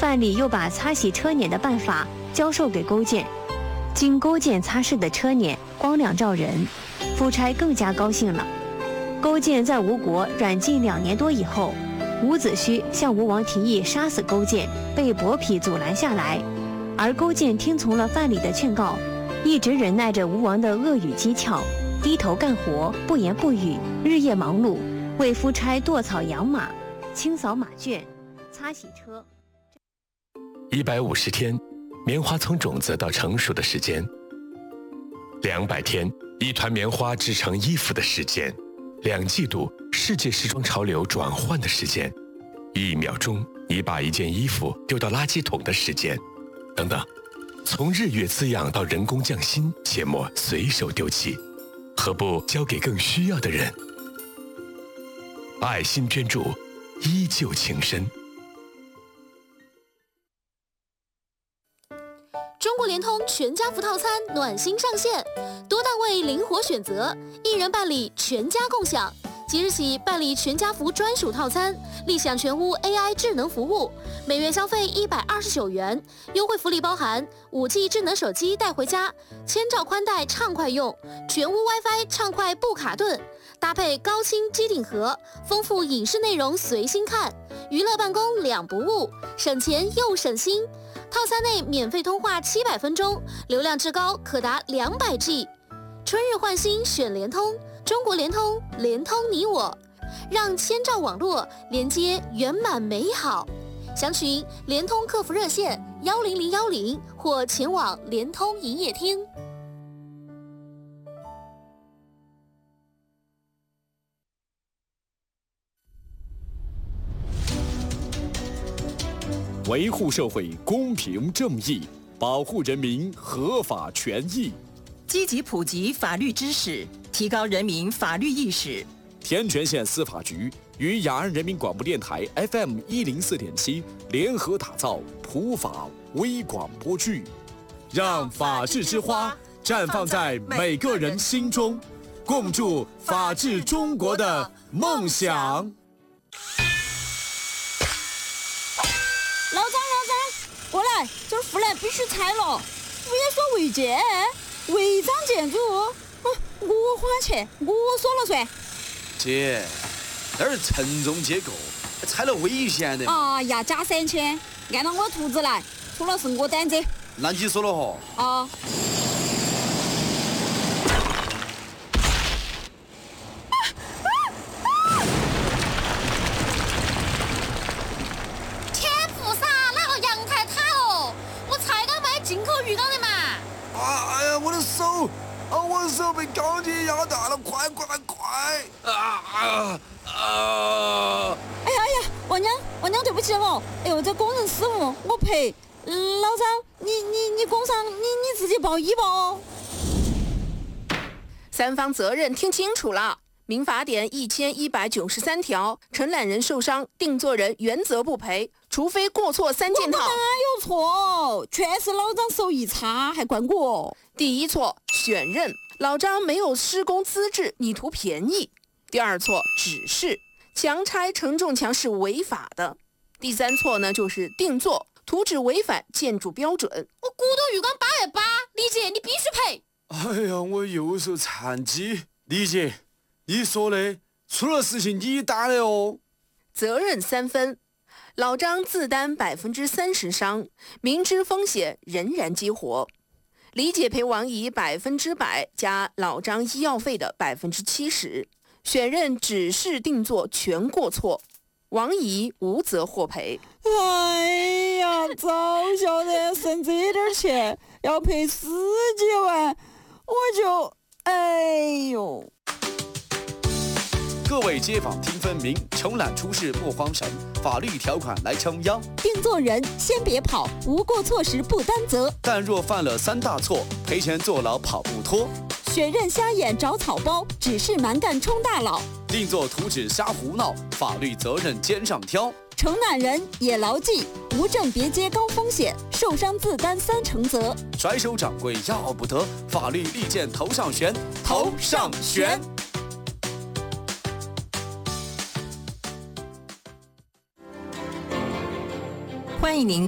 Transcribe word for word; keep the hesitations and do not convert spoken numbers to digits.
范蠡又把擦洗车辇的办法教授给勾践，经勾践擦拭的车辇光亮照人，夫差更加高兴了。勾践在吴国软禁两年多以后，伍子胥向吴王提议杀死勾践，被伯嚭阻拦下来，而勾践听从了范蠡的劝告，一直忍耐着吴王的恶语讥诮，低头干活，不言不语，日夜忙碌，为夫差剁草养马，清扫马圈，擦洗车。 一百五十天，棉花从种子到成熟的时间；两百天，一团棉花织成衣服的时间；两季度，世界时装潮流转换的时间；一秒钟，你把一件衣服丢到垃圾桶的时间，等等。从日月滋养到人工匠心，切莫随手丢弃，何不交给更需要的人？爱心捐助，依旧情深。 中国联通全家福套餐暖心上线，多单位灵活选择，一人办理全家共享。即日起办理全家福专属套餐，立享全屋 A I 智能服务，每月消费一百二十九元，优惠福利包含 五 G 智能手机带回家，千兆宽带畅快用，全屋 WiFi 畅快不卡顿，搭配高清机顶盒，丰富影视内容随心看，娱乐办公两不误，省钱又省心。套餐内免费通话七百分钟，流量至高可达两百 G。春日换新选联通，中国联通，联通你我，让千兆网络连接圆满美好。详询联通客服热线幺零零幺零或前往联通营业厅。 维护社会公平正义，保护人民合法权益， 积极普及法律知识，提高人民法律意识。 天全县司法局与雅安人民广播电台 F M 一零四点七联合打造普法微广播剧，让法治之花绽放在每个人心中，共筑法治中国的梦想。 老张，老张，过来，这儿护栏必须拆了。不要说违建，违章建筑，嗯，我花钱，我说了算。 姐，那是承重结构，拆了危险的。 哎呀，加三千，按照我图纸来，出了是我担责。 那你说了哈？ 啊。 啊！我的手被钢筋压断了，快快快！啊啊啊！ 哎呀哎呀，王娘，王娘，对不起哦。哎呦，这工人失误，我赔。老张，你你你工伤，你你自己报医保哦。 三方责任听清楚了。民法典一千一百九十三条，承揽人受伤，定作人原则不赔，除非过错三件套。 我哪有错？全是老张手艺差，还怪我。 第一错，选任，老张没有施工资质，你图便宜。第二错，指示，强拆承重墙是违法的。第三错呢，就是定做，图纸违反建筑标准。 我骨头鱼缸八百八，李姐你必须赔。 哎呀，我右手残疾，李姐。你说的，出了事情你担的哦。 责任三分，老张自担百分之三十伤，明知风险仍然激活。李姐赔王姨百分之百加老张医药费的百分之七十。选任指示定做全过错，王姨无责获赔。 哎呀，早晓得省这点钱要赔十几万，我就哎呦。 各位街坊听分明，承揽出事莫慌神，法律条款来撑腰。 定做人先别跑，无过错时不担责。 但若犯了三大错，赔钱坐牢跑不脱。 选任瞎眼找草包，指示蛮干充大佬。 定做图纸瞎胡闹，法律责任肩上挑。 承揽人也牢记，无证别接高风险，受伤自担三成责。 甩手掌柜要不得，法律利剑头上悬，头上悬。 欢迎您